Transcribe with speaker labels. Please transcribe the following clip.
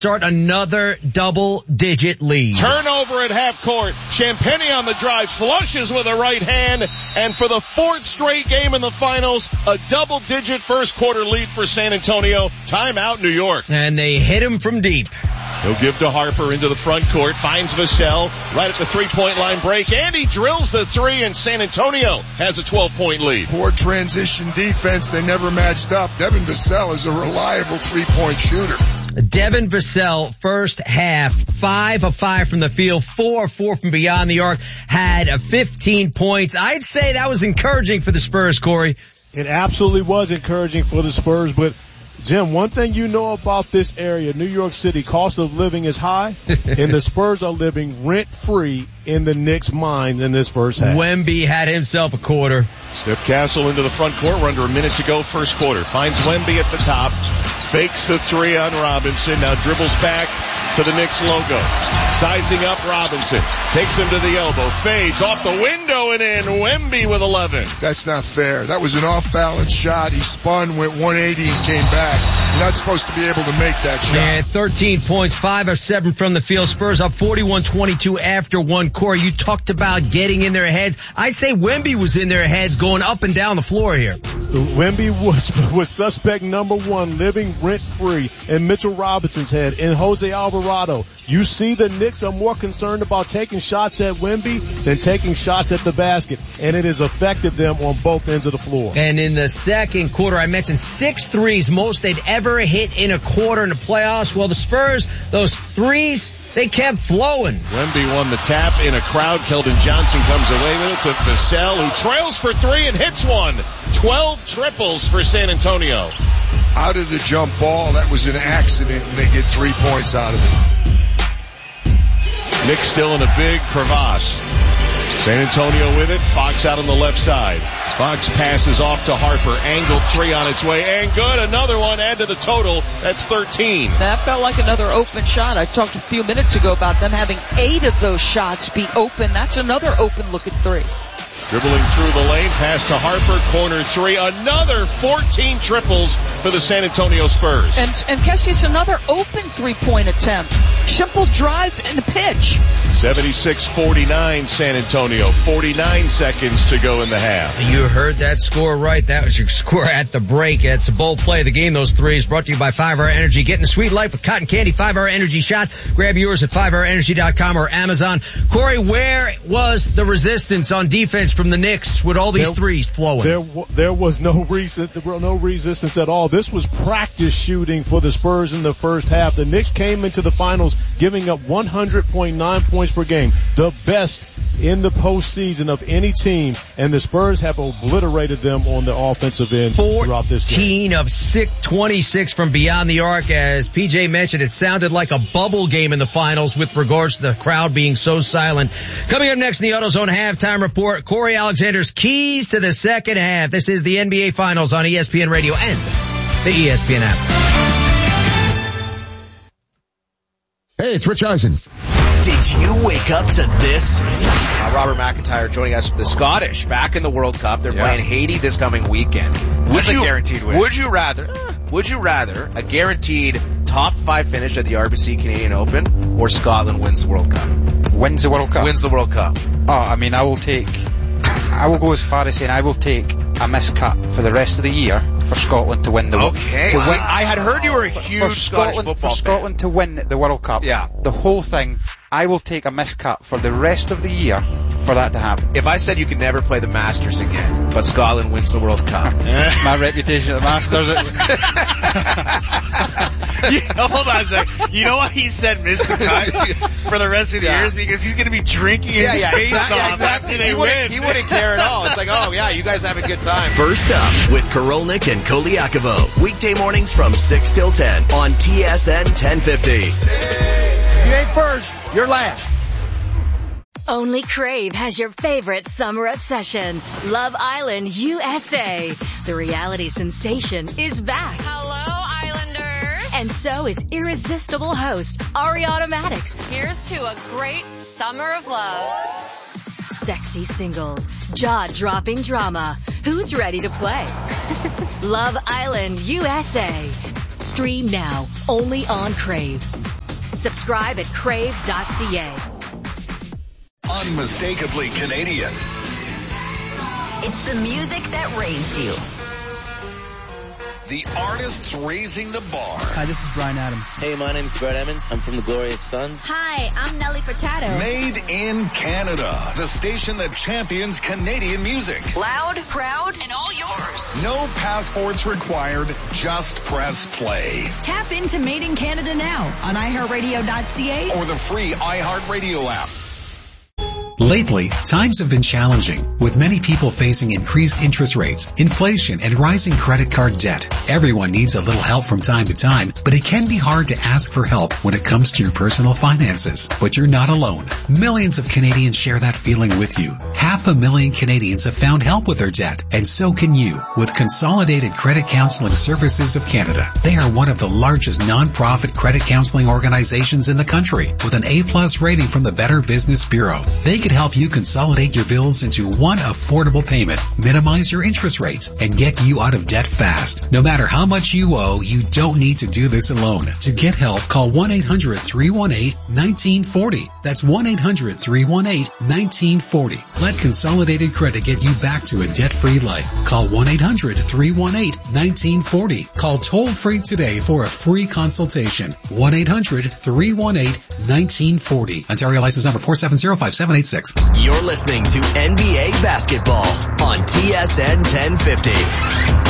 Speaker 1: start another double-digit lead.
Speaker 2: Turnover at half court. Champagnie on the drive, flushes with a right hand, and for the fourth straight game in the finals, a double-digit first quarter lead for San Antonio. Timeout, New York.
Speaker 1: And they hit him from deep.
Speaker 2: He'll give to Harper into the front court, finds Vassell right at the three-point line break, and he drills the three, and San Antonio has a 12-point lead.
Speaker 3: Poor transition defense. They never matched up. Devin Vassell is a reliable three-point shooter.
Speaker 1: Devin Vassell, first half, 5 of 5 from the field, 4 of 4 from beyond the arc, had 15 points. I'd say that was encouraging for the Spurs, Corey.
Speaker 4: It absolutely was encouraging for the Spurs, but Jim, one thing you know about this area, New York City, cost of living is high, and the Spurs are living rent-free in the Knicks' mind in this first half.
Speaker 1: Wemby had himself a quarter.
Speaker 2: Skip Castle into the front court. We're under a minute to go first quarter. Finds Wemby at the top. Fakes the three on Robinson. Now dribbles back to the Knicks logo. Sizing up Robinson. Takes him to the elbow. Fades off the window and in. Wemby with 11.
Speaker 3: That's not fair. That was an off-balance shot. He spun, went 180 and came back. You're not supposed to be able to make that shot.
Speaker 1: Man, 13 points, 5 of 7 from the field. Spurs up 41-22 after one. Corey, you talked about getting in their heads. I'd say Wemby was in their heads going up and down the floor here.
Speaker 4: Wemby was suspect number one, living rent-free in Mitchell Robinson's head, and Jose Alvarado. You see the Knicks are more concerned about taking shots at Wemby than taking shots at the basket, and it has affected them on both ends of the floor.
Speaker 1: And in the second quarter, I mentioned 6 threes, most they'd ever hit in a quarter in the playoffs. Well, the Spurs, those threes, they kept flowing.
Speaker 2: Wemby won the tap in a crowd. Keldon Johnson comes away with it to Vassell, who trails for three and hits one. 12 triples for San Antonio.
Speaker 3: Out of the jump ball, that was an accident, and they get 3 points out of it.
Speaker 2: Knicks still in a big crevasse. San Antonio with it. Fox out on the left side. Fox passes off to Harper. Angled three on its way. And good. Another one. Add to the total. That's 13.
Speaker 5: That felt like another open shot. I talked a few minutes ago about them having 8 of those shots be open. That's another open look at 3.
Speaker 2: Dribbling through the lane, pass to Harper, corner three. Another 14 triples for the San Antonio Spurs.
Speaker 5: And Kesty, it's another open three-point attempt. Simple drive and a pitch.
Speaker 2: 76-49 San Antonio. 49 seconds to go in the half.
Speaker 1: You heard that score right. That was your score at the break. It's a bold play of the game. Those threes brought to you by 5 Hour Energy. Getting a sweet life with cotton candy. 5 Hour Energy shot. Grab yours at 5hourenergy.com or Amazon. Corey, where was the resistance on defense from the Knicks with all these threes flowing?
Speaker 4: There was no resistance at all. This was practice shooting for the Spurs in the first half. The Knicks came into the finals giving up 100.9 points per game, the best in the postseason of any team, and the Spurs have obliterated them on the offensive end throughout this game.
Speaker 1: 14 of 26 from beyond the arc. As PJ mentioned, it sounded like a bubble game in the finals with regards to the crowd being so silent. Coming up next in the AutoZone halftime report, Corey Alexander's keys to the second half. This is the NBA Finals on ESPN Radio and the ESPN app.
Speaker 6: Hey, it's Rich Eisen.
Speaker 7: Did you wake up to this? Robert McIntyre joining us. The Scottish back in the World Cup. They're playing Haiti this coming weekend.
Speaker 8: That's a guaranteed win.
Speaker 7: Would you rather a guaranteed top 5 finish at the RBC Canadian Open or Scotland wins the World Cup?
Speaker 8: Wins the World Cup.
Speaker 7: Wins the World Cup.
Speaker 8: Oh, I mean, I will go as far as saying I will take a miscut for the rest of the year for Scotland to win the World Cup.
Speaker 7: Okay. I had heard you were a huge Scottish football fan.
Speaker 8: For Scotland to win the World Cup.
Speaker 7: Yeah.
Speaker 8: The whole thing, I will take a miscut for the rest of the year for that to happen.
Speaker 7: If I said you could never play the Masters again, but Scotland wins the World Cup.
Speaker 8: My reputation at the Masters.
Speaker 9: Hold on a second. You know why he said miss the cut for the rest of the years? Because he's going to be drinking his face off after they win.
Speaker 7: He wouldn't care at all. It's like, oh yeah, you guys have a good time.
Speaker 10: First up with Korolnik and Koliakovo. Weekday mornings from 6 till 10 on TSN 1050.
Speaker 6: You ain't first, you're last.
Speaker 11: Only Crave has your favorite summer obsession, Love Island USA. The reality sensation is back.
Speaker 12: Hello, Islanders.
Speaker 11: And so is irresistible host Ariana Madix.
Speaker 12: Here's to a great summer of love.
Speaker 11: Sexy singles, jaw-dropping drama. Who's ready to play? Love Island USA. Stream now, only on Crave. Subscribe at crave.ca.
Speaker 13: Unmistakably Canadian.
Speaker 11: It's the music that raised you.
Speaker 13: The artists raising the bar.
Speaker 14: Hi, this is Bryan Adams.
Speaker 15: Hey, my name's Brett Emmons. I'm from the Glorious Sons.
Speaker 16: Hi, I'm Nelly Furtado.
Speaker 13: Made in Canada. The station that champions Canadian music.
Speaker 16: Loud, proud, and all yours.
Speaker 13: No passports required. Just press play.
Speaker 16: Tap into Made in Canada now on iHeartRadio.ca
Speaker 13: or the free iHeartRadio app.
Speaker 17: Lately, times have been challenging, with many people facing increased interest rates, inflation, and rising credit card debt. Everyone needs a little help from time to time, but it can be hard to ask for help when it comes to your personal finances. But you're not alone. Millions of Canadians share that feeling with you. 500,000 Canadians have found help with their debt, and so can you with Consolidated Credit Counseling Services of Canada. They are one of the largest non-profit credit counseling organizations in the country, with an A+ rating from the Better Business Bureau. They can help you consolidate your bills into one affordable payment, minimize your interest rates, and get you out of debt fast. No matter how much you owe, you don't need to do this alone. To get help, call 1-800-318-1940. That's 1-800-318-1940. Let Consolidated Credit get you back to a debt-free life. Call 1-800-318-1940. Call toll-free today for a free consultation. 1-800-318-1940. Ontario license number 4705786.
Speaker 10: You're listening to NBA basketball on TSN 1050.